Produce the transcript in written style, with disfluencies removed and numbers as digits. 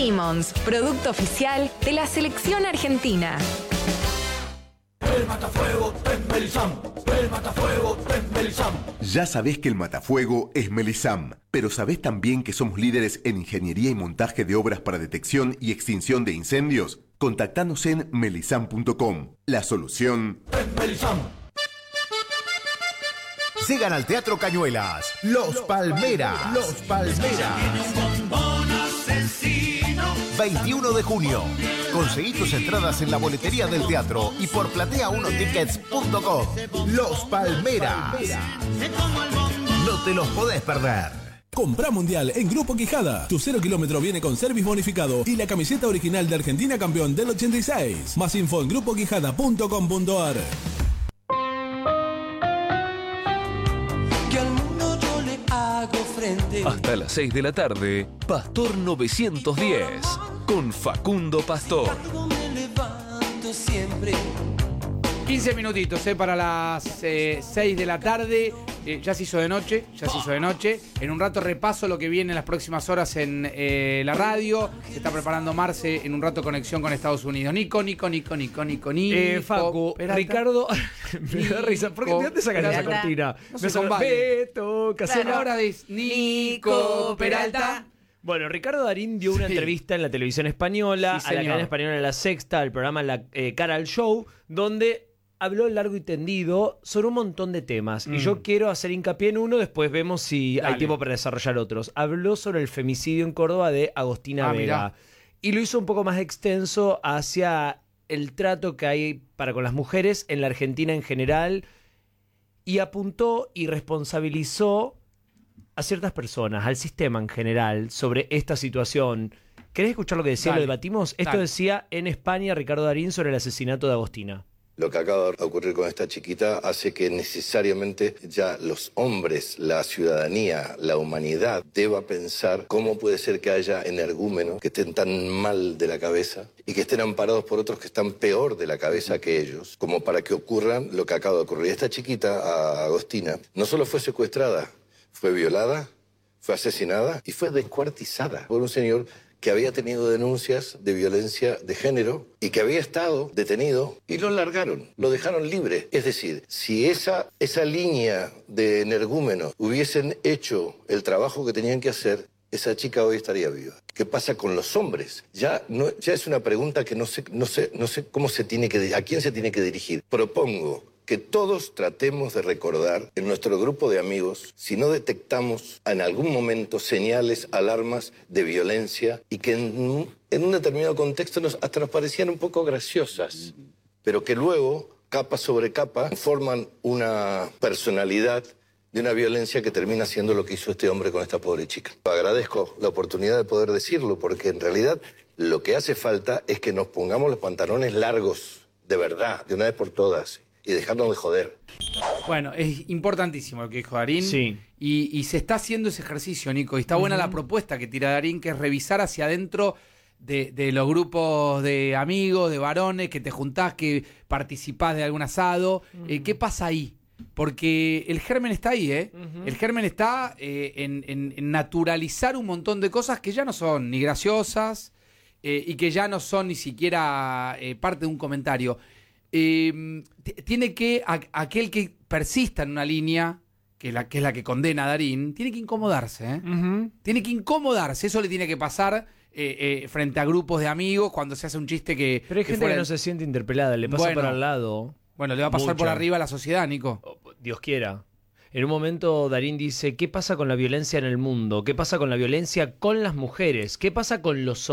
Simmons, producto oficial de la selección argentina. El matafuego es Melisam. El matafuego es Melisam. Ya sabés que el matafuego es Melisam, pero ¿sabés también que somos líderes en ingeniería y montaje de obras para detección y extinción de incendios? Contactanos en melisam.com. La solución Es Melisam. Llegan al Teatro Cañuelas, Los Palmeras. Los Palmeras. 21 de junio. Conseguí tus entradas en la boletería del teatro y por platea1tickets.com. Los Palmeras. No te los podés perder. Comprá Mundial en Grupo Quijada. Tu 0 kilómetro viene con service bonificado y la camiseta original de Argentina campeón del 86. Más info en grupoquijada.com.ar. Hasta las 6 de la tarde, Pastor 910, con Facundo Pastor. 15 minutitos para las 6 de la tarde. Ya se hizo de noche, En un rato repaso lo que viene en las próximas horas en la radio. Se está preparando Marce, en un rato conexión con Estados Unidos. Nico. Facu, Ricardo, me da risa. ¿Por qué te sacan esa cortina? No se combate. Beto, Casero. Ahora es Nico Peralta. Bueno, Ricardo Darín dio una entrevista en la televisión española, a la cadena española La Sexta, al programa La Cara al Show, donde habló largo y tendido sobre un montón de temas. Y yo quiero hacer hincapié en uno, después vemos si hay tiempo para desarrollar otros. Habló sobre el femicidio en Córdoba de Agostina Vega. Mirá. Y lo hizo un poco más extenso hacia el trato que hay para con las mujeres en la Argentina en general. Y apuntó y responsabilizó a ciertas personas, al sistema en general, sobre esta situación. ¿Querés escuchar lo que decía? Lo debatimos. Esto decía en España Ricardo Darín sobre el asesinato de Agostina. Lo que acaba de ocurrir con esta chiquita hace que necesariamente ya los hombres, la ciudadanía, la humanidad deba pensar cómo puede ser que haya energúmenos que estén tan mal de la cabeza y que estén amparados por otros que están peor de la cabeza que ellos, como para que ocurran lo que acaba de ocurrir. Esta chiquita, Agostina, no solo fue secuestrada, fue violada, fue asesinada y fue descuartizada por un señor que había tenido denuncias de violencia de género y que había estado detenido y lo largaron, lo dejaron libre. Es decir, si esa línea de energúmenos hubiesen hecho el trabajo que tenían que hacer, esa chica hoy estaría viva. ¿Qué pasa con los hombres? Ya es una pregunta que no sé cómo se tiene que, a quién se tiene que dirigir. Propongo que todos tratemos de recordar en nuestro grupo de amigos si no detectamos en algún momento señales, alarmas de violencia y que en un determinado contexto hasta nos parecían un poco graciosas, pero que luego, capa sobre capa, forman una personalidad de una violencia que termina siendo lo que hizo este hombre con esta pobre chica. Agradezco la oportunidad de poder decirlo, porque en realidad lo que hace falta es que nos pongamos los pantalones largos, de verdad, de una vez por todas, y dejarnos de joder. Bueno, es importantísimo lo que dijo Darín. Sí. Y se está haciendo ese ejercicio, Nico. Y está buena la propuesta que tira Darín, que es revisar hacia adentro de los grupos de amigos, de varones, que te juntás, que participás de algún asado. ¿Qué pasa ahí? Porque el germen está ahí, El germen está en naturalizar un montón de cosas que ya no son ni graciosas y que ya no son ni siquiera parte de un comentario. Tiene que, aquel que persista en una línea, que es la que condena a Darín, tiene que incomodarse, Tiene que incomodarse, eso le tiene que pasar frente a grupos de amigos cuando se hace un chiste que... Pero hay gente que no se siente interpelada, le pasa por al lado. Bueno, le va a pasar por arriba a la sociedad, Nico. Dios quiera. En un momento Darín dice, ¿qué pasa con la violencia en el mundo? ¿Qué pasa con la violencia con las mujeres? ¿Qué pasa con los hombres?